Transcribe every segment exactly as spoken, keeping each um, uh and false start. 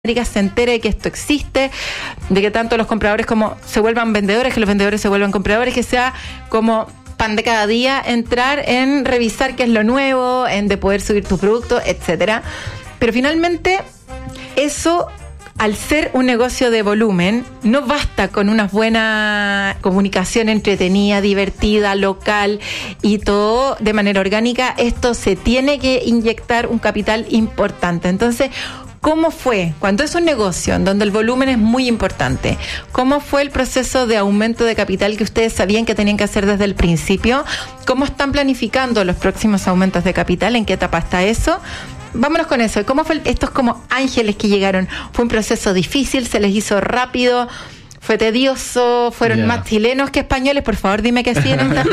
América se entere de que esto existe, de que tanto los compradores como se vuelvan vendedores, que los vendedores se vuelvan compradores, que sea como pan de cada día entrar en revisar qué es lo nuevo, en de poder subir tu producto, etcétera. Pero finalmente eso, al ser un negocio de volumen, no basta con una buena comunicación entretenida, divertida, local y todo de manera orgánica. Esto se tiene que inyectar un capital importante. Entonces, ¿cómo fue, cuando es un negocio en donde el volumen es muy importante, cómo fue el proceso de aumento de capital que ustedes sabían que tenían que hacer desde el principio? ¿Cómo están planificando los próximos aumentos de capital? ¿En qué etapa está eso? Vámonos con eso. ¿Cómo fue estos como ángeles que llegaron? ¿Fue un proceso difícil? ¿Se les hizo rápido? ¿Fue tedioso? ¿Fueron yeah. más chilenos que españoles? Por favor, dime que sí en esta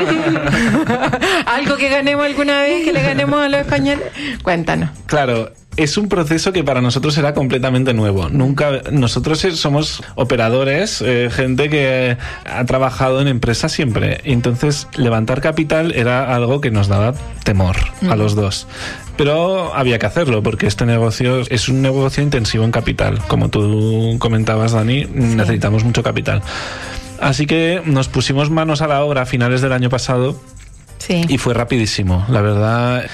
vez. ¿Algo que ganemos alguna vez, que le ganemos a los españoles? Cuéntanos. Claro. Es un proceso que para nosotros era completamente nuevo. Nunca, nosotros somos operadores, eh, gente que ha trabajado en empresas siempre. Entonces, levantar capital era algo que nos daba temor mm. a los dos. Pero había que hacerlo porque este negocio es un negocio intensivo en capital. Como tú comentabas, Dani, sí. necesitamos mucho capital. Así que nos pusimos manos a la obra a finales del año pasado. Sí. Y fue rapidísimo, la verdad,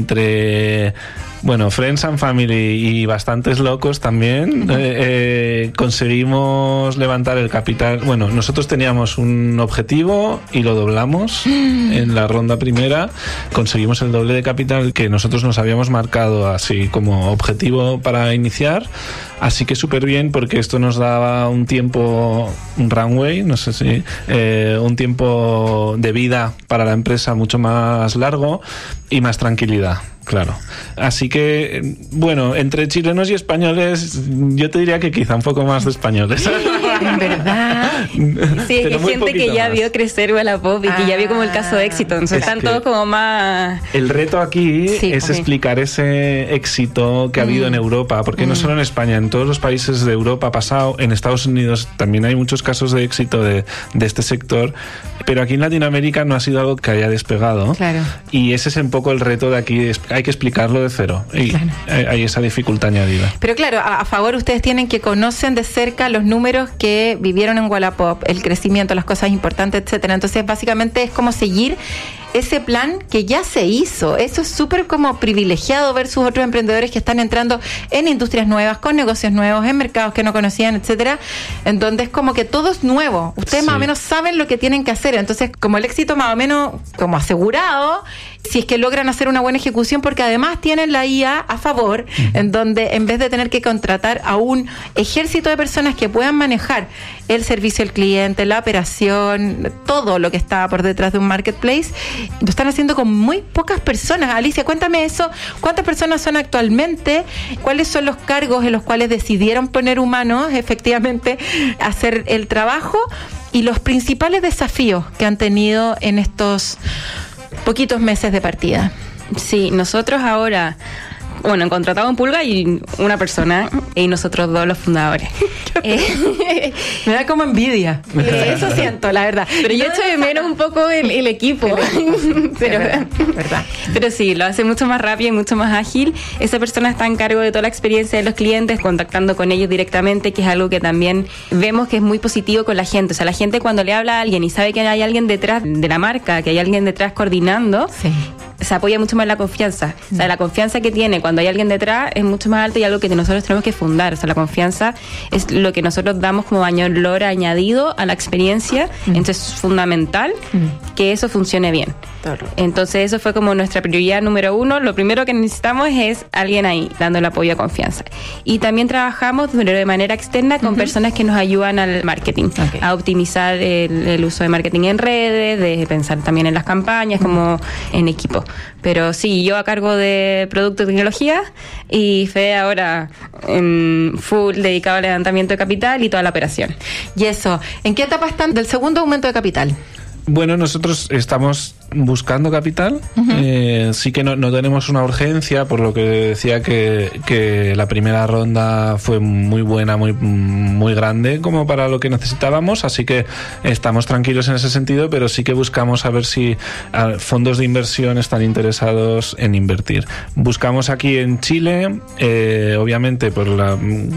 entre, bueno, Friends and Family y bastantes locos también, uh-huh. eh, eh, conseguimos levantar el capital. Bueno, nosotros teníamos un objetivo y lo doblamos uh-huh. en la ronda primera, conseguimos el doble de capital que nosotros nos habíamos marcado así como objetivo para iniciar, así que súper bien porque esto nos daba un tiempo, un runway, no sé si, eh, un tiempo de vida para la empresa mucho más largo y más tranquilidad, claro. Así que, bueno, entre chilenos y españoles, yo te diría que quizá un poco más de españoles. En verdad. Sí, hay gente que ya más. vio crecer Wallapop y ah, que ya vio como el caso de éxito. Entonces están todos como más... El reto aquí sí, es okay. explicar ese éxito que ha habido mm. en Europa, porque mm. no solo en España, en todos los países de Europa ha pasado, en Estados Unidos también hay muchos casos de éxito de, de este sector, pero aquí en Latinoamérica no ha sido algo que haya despegado. Claro. Y ese es un poco el reto de aquí, hay que explicarlo de cero. Y claro. hay esa dificultad añadida. Pero claro, a, a favor ustedes tienen que conocen de cerca los números que vivieron en Wallapop, el crecimiento, las cosas importantes, etcétera. Entonces, básicamente es como seguir ese plan que ya se hizo. Eso es súper como privilegiado versus otros emprendedores que están entrando en industrias nuevas, con negocios nuevos, en mercados que no conocían, etcétera, en donde es como que todo es nuevo. Ustedes sí. más o menos saben lo que tienen que hacer. Entonces, como el éxito más o menos como asegurado, si es que logran hacer una buena ejecución, porque además tienen la I A a favor, uh-huh. en donde en vez de tener que contratar a un ejército de personas que puedan manejar el servicio al cliente, la operación, todo lo que está por detrás de un marketplace, lo están haciendo con muy pocas personas. Alicia, cuéntame eso. ¿Cuántas personas son actualmente? ¿Cuáles son los cargos en los cuales decidieron poner humanos efectivamente a hacer el trabajo? Y los principales desafíos que han tenido en estos poquitos meses de partida. Sí, nosotros ahora... Bueno, han contratado un Pulga y una persona, y nosotros dos los fundadores. eh, Me da como envidia. Eh, eso siento, la verdad. Pero yo echo de menos un poco el, el equipo. pero, verdad, verdad. pero sí, lo hace mucho más rápido y mucho más ágil. Esa persona está en cargo de toda la experiencia de los clientes, contactando con ellos directamente, que es algo que también vemos que es muy positivo con la gente. O sea, la gente cuando le habla a alguien y sabe que hay alguien detrás de la marca, que hay alguien detrás coordinando, sí. se apoya mucho más en la confianza. O sea, la confianza que tiene cuando hay alguien detrás es mucho más alta y algo que nosotros tenemos que fundar. O sea, la confianza es lo que nosotros damos como valor añadido a la experiencia. Mm. Entonces es fundamental mm. que eso funcione bien. Claro. Entonces eso fue como nuestra prioridad número uno. Lo primero que necesitamos es alguien ahí dando el apoyo a confianza. Y también trabajamos de manera externa con uh-huh. personas que nos ayudan al marketing, okay. a optimizar el, el uso de marketing en redes, de pensar también en las campañas, uh-huh. como en equipo. Pero sí, yo a cargo de producto y tecnología y Fede ahora en full dedicado al levantamiento de capital y toda la operación. Y eso, ¿en qué etapa están del segundo aumento de capital? Bueno, nosotros estamos buscando capital. Uh-huh. Eh, sí que no, no tenemos una urgencia, por lo que decía que, que la primera ronda fue muy buena, muy, muy grande como para lo que necesitábamos, así que estamos tranquilos en ese sentido, pero sí que buscamos a ver si fondos de inversión están interesados en invertir. Buscamos aquí en Chile, eh, obviamente por la